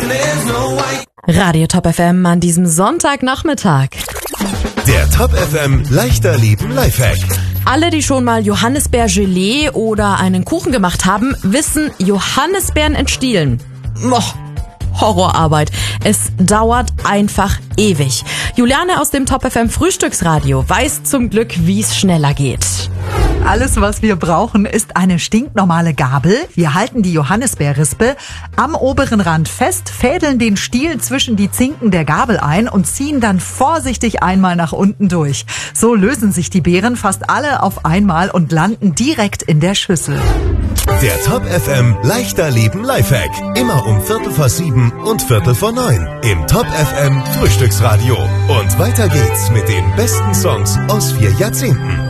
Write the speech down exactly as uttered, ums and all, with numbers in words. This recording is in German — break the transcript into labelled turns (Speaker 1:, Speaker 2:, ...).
Speaker 1: Radio Top F M an diesem Sonntagnachmittag.
Speaker 2: Der Top F M Leichter Leben Lifehack.
Speaker 1: Alle, die schon mal Johannisbeergelee oder einen Kuchen gemacht haben, wissen, Johannisbeeren entstielen. Boah, Horrorarbeit. Es dauert einfach ewig. Juliane aus dem Top F M Frühstücksradio weiß zum Glück, wie es schneller geht.
Speaker 3: Alles, was wir brauchen, ist eine stinknormale Gabel. Wir halten die Johannisbeerrispe am oberen Rand fest, fädeln den Stiel zwischen die Zinken der Gabel ein und ziehen dann vorsichtig einmal nach unten durch. So lösen sich die Beeren fast alle auf einmal und landen direkt in der Schüssel.
Speaker 2: Der Top F M Leichter Leben Lifehack. Immer um Viertel vor sieben und Viertel vor neun. Im Top F M Frühstücksradio. Und weiter geht's mit den besten Songs aus vier Jahrzehnten.